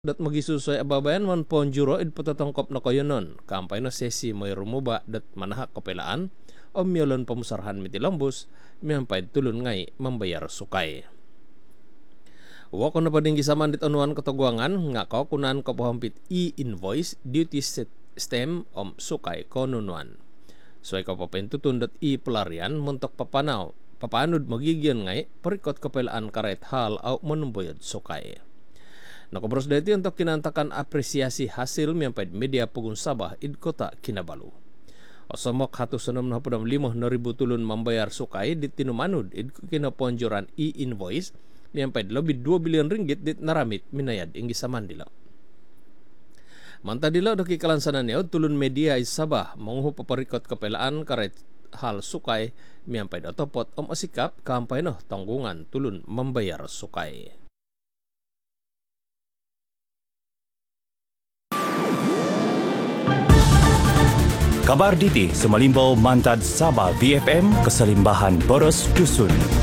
Dat magisusoy ababayan man ponjuro id patatongkop na kayo nun. Kampay na sesi mo'y rumuba dat manahak kapelaan o miyolon pamusarhan mitilambus miyampay tulun ngay mambayar sukay. Wako na pa din gisaman dit anuan katagwangan nga ko kunan kapahampit e-invoice duty system om sukay konunuan. So ay kapapentutun dat i-pelarian muntok papanaw. Papanod magigyan ngay parikot kapelaan karet hal au manumboyod sukay. Nakobros dito untuk kinantakan apresiasi hasil miyampay media pugun Sabah id kota Kinabalu. Osomok 165,000 tulun membayar sukay dit tinumanud id kinaponjuran e-invoice miyampay lebih 2 billion ringgit dit naramit minayad inggi sa Mandila. Mantadila do kikalansanan niya tulun media is Sabah manguho paparikot kapelaan karet hal sukay miyampay datopot asikap kampay no tanggungan tulun membayar sukay. Kabar diti sa Malimbaw Mantad Sabah VFM Kasalimbahan Boros Dusun.